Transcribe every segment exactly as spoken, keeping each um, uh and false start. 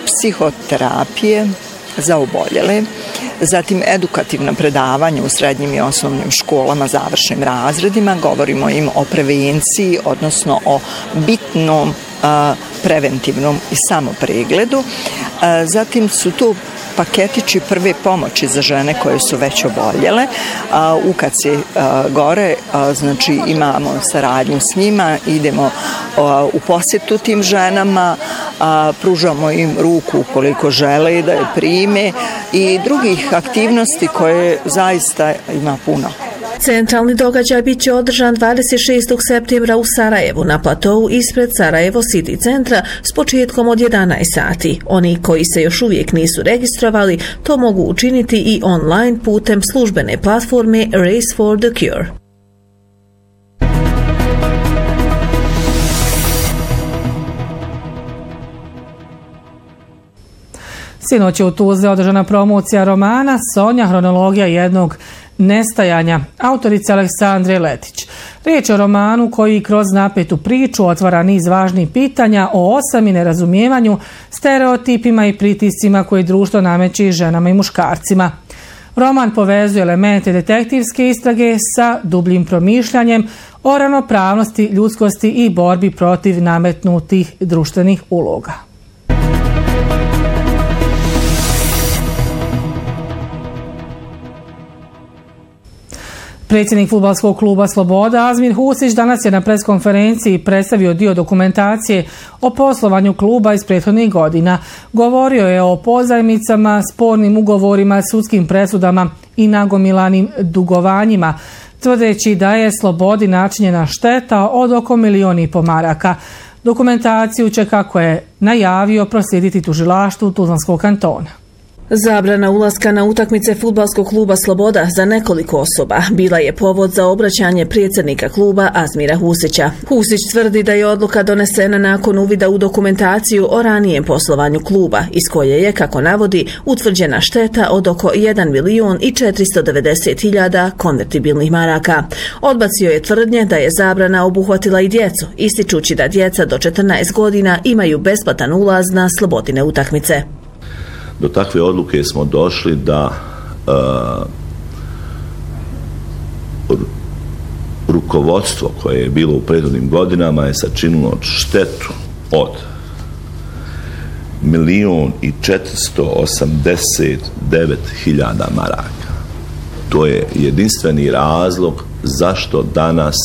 psihoterapije za oboljele, zatim edukativna predavanja u srednjim i osnovnim školama, završnim razredima, govorimo im o prevenciji, odnosno o bitnom a, preventivnom i samopregledu. A, zatim su tu paketići prve pomoći za žene koje su već oboljele. A, u Kaci a, gore, a, znači imamo saradnju s njima, idemo a, u posjetu tim ženama, a, pružamo im ruku ukoliko žele da je prime i drugih aktivnosti koje zaista ima puno. Centralni događaj bit će održan dvadeset šestog septembra u Sarajevu na platovu ispred Sarajevo City centra s početkom od jedanaest sati. Oni koji se još uvijek nisu registrovali to mogu učiniti i online putem službene platforme Race for the Cure. Sinoć je u Tuzli održana promocija romana Sonja, hronologija jednog nestajanja, autorice Aleksandre Letić. Riječ je o romanu koji kroz napetu priču otvara niz važnih pitanja o osam i nerazumijevanju, stereotipima i pritiscima koje društvo nameće ženama i muškarcima. Roman povezuje elemente detektivske istrage sa dubljim promišljanjem o ravnopravnosti, ljudskosti i borbi protiv nametnutih društvenih uloga. Predsjednik fudbalskog kluba Sloboda Azmir Husić danas je na preskonferenciji predstavio dio dokumentacije o poslovanju kluba iz prethodnih godina. Govorio je o pozajmicama, spornim ugovorima, sudskim presudama i nagomilanim dugovanjima, tvrdeći da je Slobodi načinjena šteta od oko milion i po maraka. Dokumentaciju će, kako je najavio, proslijediti tužilaštvu Tuzlanskog kantona. Zabrana ulaska na utakmice fudbalskog kluba Sloboda za nekoliko osoba bila je povod za obraćanje predsjednika kluba Azmira Husića. Husić tvrdi da je odluka donesena nakon uvida u dokumentaciju o ranijem poslovanju kluba, iz koje je, kako navodi, utvrđena šteta od oko jedan milion i četiristo devedeset hiljada konvertibilnih maraka. Odbacio je tvrdnje da je zabrana obuhvatila i djecu, ističući da djeca do četrnaest godina imaju besplatan ulaz na Slobodine utakmice. Do takve odluke smo došli da uh, rukovodstvo koje je bilo u prethodnim godinama je sačinilo štetu od milion i četiristo osamdeset devet hiljada maraka. To je jedinstveni razlog zašto danas,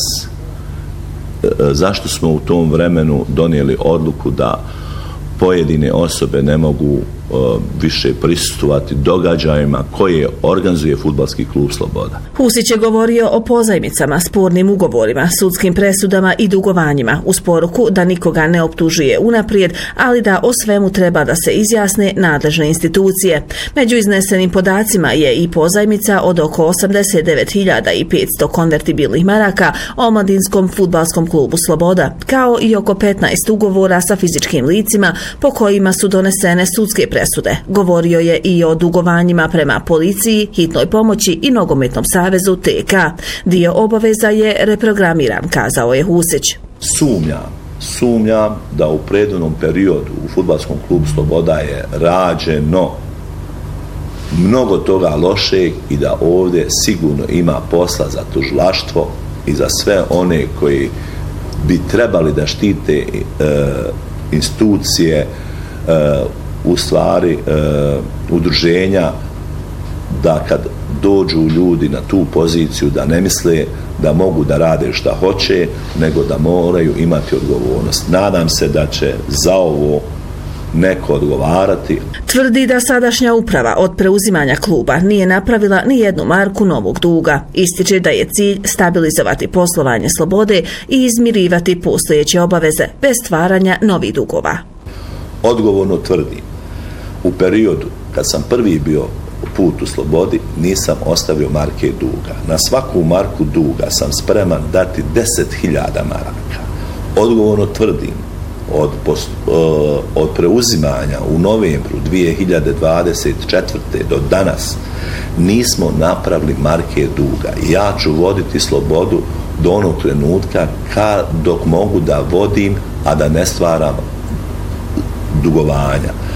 uh, zašto smo u tom vremenu donijeli odluku da pojedine osobe ne mogu više prisustvovati događajima koje organizuje fudbalski klub Sloboda. Husić je govorio o pozajmicama, spornim ugovorima, sudskim presudama i dugovanjima, uz poruku da nikoga ne optužuje unaprijed, ali da o svemu treba da se izjasne nadležne institucije. Među iznesenim podacima je i pozajmica od oko osamdeset devet hiljada petsto konvertibilnih maraka omladinskom fudbalskom klubu Sloboda, kao i oko petnaest ugovora sa fizičkim licima po kojima su donesene sudske presude. Presude. Govorio je i o dugovanjima prema policiji, hitnoj pomoći i nogometnom savezu T K. Dio obaveza je reprogramiran, kazao je Husić. Sumnjam, sumnjam da u prethodnom periodu u fudbalskom klubu Sloboda je rađeno mnogo toga lošeg i da ovdje sigurno ima posla za tužilaštvo i za sve one koji bi trebali da štite e, institucije, e, u stvari e, udruženja, da kad dođu ljudi na tu poziciju da ne misle da mogu da rade šta hoće, nego da moraju imati odgovornost. Nadam se da će za ovo neko odgovarati. Tvrdi da sadašnja uprava od preuzimanja kluba nije napravila ni jednu marku novog duga. Ističe da je cilj stabilizovati poslovanje Slobode i izmirivati postojeće obaveze bez stvaranja novih dugova. Odgovorno tvrdim, u periodu kad sam prvi bio put u Slobodi nisam ostavio marke duga. Na svaku marku duga sam spreman dati deset hiljada maraka. Odgovorno tvrdim, od, post, od preuzimanja u novembru dvije hiljade dvadeset četvrte do danas nismo napravili marke duga. Ja ću voditi Slobodu do onog trenutka kad, dok mogu da vodim, a da ne stvaram dugovanja.